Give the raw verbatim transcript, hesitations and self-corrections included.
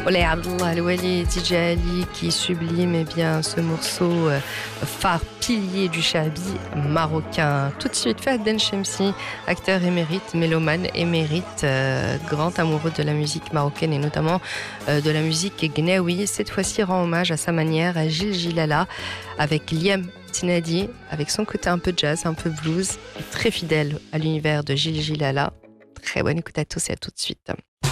Olé Abdullah Al-Wali, D J Ali qui sublime eh bien, ce morceau euh, phare pilier du shabi marocain. Tout de suite, Fahd Benchemsi, acteur émérite, mélomane émérite, euh, grand amoureux de la musique marocaine et notamment euh, de la musique gnawi. Cette fois-ci, rend hommage à sa manière à Gil Gilala avec Liam Tinadi, avec son côté un peu jazz, un peu blues, très fidèle à l'univers de Gil Gilala. Très bonne écoute à tous et à tout de suite.